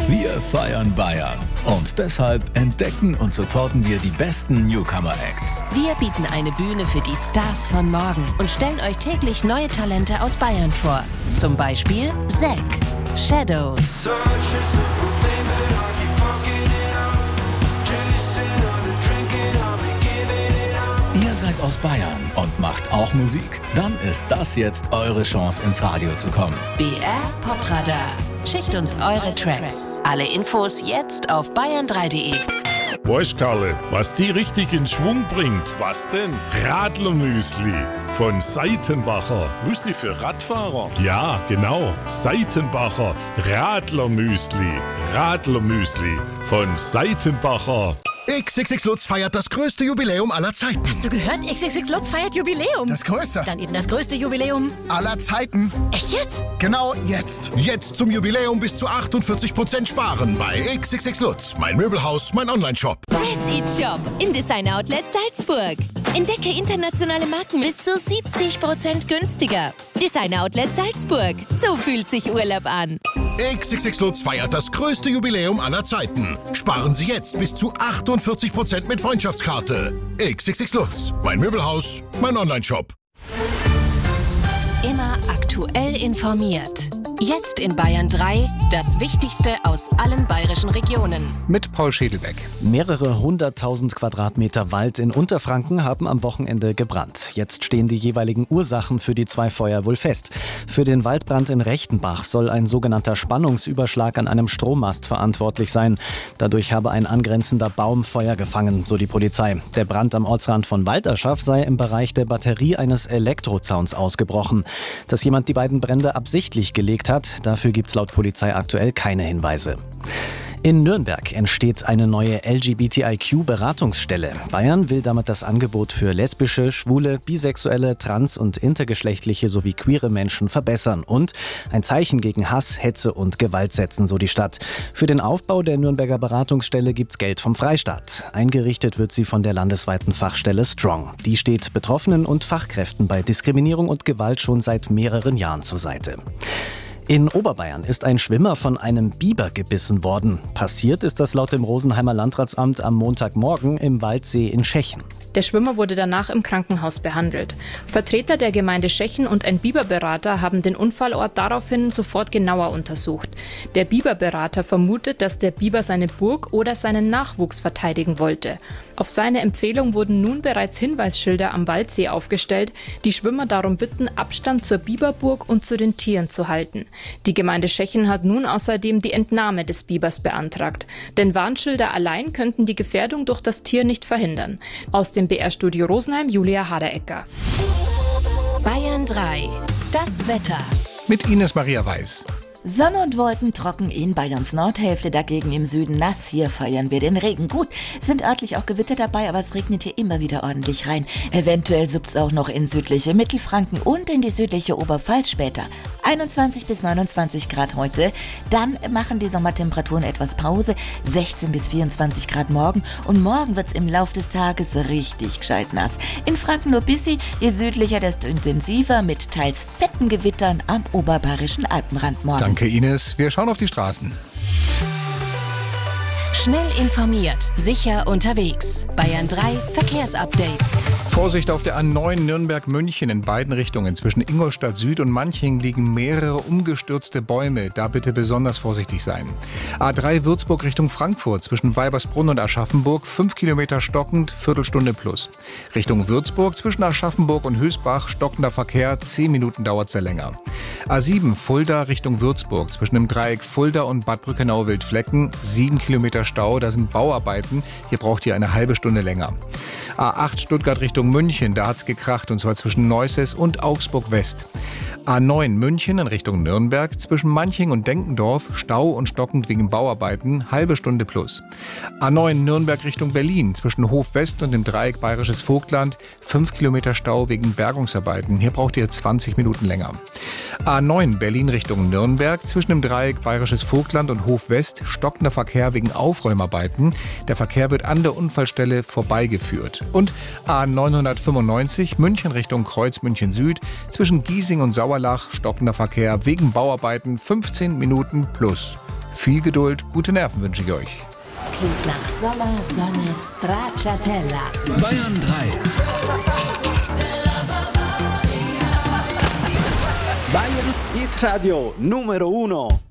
Wir feiern Bayern und deshalb entdecken und supporten wir die besten Newcomer-Acts. Wir bieten eine Bühne für die Stars von morgen und stellen euch täglich neue Talente aus Bayern vor. Zum Beispiel Zack, Shadows. Ihr seid aus Bayern und macht auch Musik? Dann ist das jetzt eure Chance, ins Radio zu kommen. BR Popradar. Schickt uns eure Tracks. Alle Infos jetzt auf bayern3.de. Weißt Karle, was die richtig in Schwung bringt? Was denn? Radlermüsli von Seitenbacher. Müsli für Radfahrer? Ja, genau. Seitenbacher Radlermüsli. Radlermüsli von Seitenbacher. XXX Lutz feiert das größte Jubiläum aller Zeiten. Hast du gehört? XXX Lutz feiert Jubiläum. Das größte. Dann eben das größte Jubiläum aller Zeiten. Echt jetzt? Genau jetzt. Jetzt zum Jubiläum bis zu 48% sparen bei XXX Lutz. Mein Möbelhaus, mein Onlineshop. Prestige Shop im Designer Outlet Salzburg. Entdecke internationale Marken bis zu 70% günstiger. Designer Outlet Salzburg. So fühlt sich Urlaub an. XXX Lutz feiert das größte Jubiläum aller Zeiten. Sparen Sie jetzt bis zu 48% mit Freundschaftskarte. XXX Lutz. Mein Möbelhaus, mein Onlineshop. Immer aktuell informiert. Jetzt in Bayern 3 das Wichtigste aus allen bayerischen Regionen. Mit Paul Schädelbeck. Mehrere 100.000 Quadratmeter Wald in Unterfranken haben am Wochenende gebrannt. Jetzt stehen die jeweiligen Ursachen für die 2 Feuer wohl fest. Für den Waldbrand in Rechtenbach soll ein sogenannter Spannungsüberschlag an einem Strommast verantwortlich sein. Dadurch habe ein angrenzender Baum Feuer gefangen, so die Polizei. Der Brand am Ortsrand von Walderschaff sei im Bereich der Batterie eines Elektrozauns ausgebrochen. Dass jemand die beiden Brände absichtlich gelegt hat, dafür gibt's laut Polizei aktuell keine Hinweise. In Nürnberg entsteht eine neue LGBTIQ-Beratungsstelle. Bayern will damit das Angebot für lesbische, schwule, bisexuelle, trans- und intergeschlechtliche sowie queere Menschen verbessern und ein Zeichen gegen Hass, Hetze und Gewalt setzen, so die Stadt. Für den Aufbau der Nürnberger Beratungsstelle gibt's Geld vom Freistaat. Eingerichtet wird sie von der landesweiten Fachstelle Strong. Die steht Betroffenen und Fachkräften bei Diskriminierung und Gewalt schon seit mehreren Jahren zur Seite. In Oberbayern ist ein Schwimmer von einem Biber gebissen worden. Passiert ist das laut dem Rosenheimer Landratsamt am Montagmorgen im Waldsee in Schechen. Der Schwimmer wurde danach im Krankenhaus behandelt. Vertreter der Gemeinde Schechen und ein Biberberater haben den Unfallort daraufhin sofort genauer untersucht. Der Biberberater vermutet, dass der Biber seine Burg oder seinen Nachwuchs verteidigen wollte. Auf seine Empfehlung wurden nun bereits Hinweisschilder am Waldsee aufgestellt, die Schwimmer darum bitten, Abstand zur Biberburg und zu den Tieren zu halten. Die Gemeinde Schechen hat nun außerdem die Entnahme des Bibers beantragt. Denn Warnschilder allein könnten die Gefährdung durch das Tier nicht verhindern. Aus dem BR-Studio Rosenheim, Julia Haderecker. Bayern 3. Das Wetter. Mit Ines Maria Weiß. Sonne und Wolken trocken in Bayerns Nordhälfte, dagegen im Süden nass. Hier feiern wir den Regen. Gut, sind örtlich auch Gewitter dabei, aber es regnet hier immer wieder ordentlich rein. Eventuell suppt's auch noch in südliche Mittelfranken und in die südliche Oberpfalz später. 21 bis 29 Grad heute. Dann machen die Sommertemperaturen etwas Pause. 16 bis 24 Grad morgen. Und morgen wird's im Lauf des Tages richtig gescheit nass. In Franken nur bissi, je südlicher, desto intensiver, mit teils fetten Gewittern am oberbayerischen Alpenrand morgen. Danke Ines. Wir schauen auf die Straßen. Schnell informiert, sicher unterwegs. Bayern 3 Verkehrsupdate. Vorsicht auf der A9 Nürnberg-München in beiden Richtungen. Zwischen Ingolstadt Süd und Manching liegen mehrere umgestürzte Bäume. Da bitte besonders vorsichtig sein. A3 Würzburg Richtung Frankfurt zwischen Weibersbrunn und Aschaffenburg 5 Kilometer stockend, Viertelstunde plus. Richtung Würzburg zwischen Aschaffenburg und Hösbach stockender Verkehr, 10 Minuten dauert es länger. A7 Fulda Richtung Würzburg zwischen dem Dreieck Fulda und Bad Brückenau-Wildflecken 7 Kilometer Stau, da sind Bauarbeiten. Hier braucht ihr eine halbe Stunde länger. A8 Stuttgart Richtung München, da hat's gekracht und zwar zwischen Neuses und Augsburg West. A9 München in Richtung Nürnberg zwischen Manching und Denkendorf Stau und stockend wegen Bauarbeiten, halbe Stunde plus. A9 Nürnberg Richtung Berlin zwischen Hof West und dem Dreieck Bayerisches Vogtland 5 Kilometer Stau wegen Bergungsarbeiten. Hier braucht ihr 20 Minuten länger. A9 Berlin Richtung Nürnberg zwischen dem Dreieck Bayerisches Vogtland und Hof West stockender Verkehr wegen Aufräumarbeiten. Der Verkehr wird an der Unfallstelle vorbeigeführt. Und A995 München Richtung Kreuz München Süd zwischen Giesing und Sauerlach stockender Verkehr wegen Bauarbeiten 15 Minuten plus. Viel Geduld, gute Nerven wünsche ich euch. Klingt nach Sommer, Sonne, Stracciatella. Bayern 3. Bayerns Hit Radio Numero 1.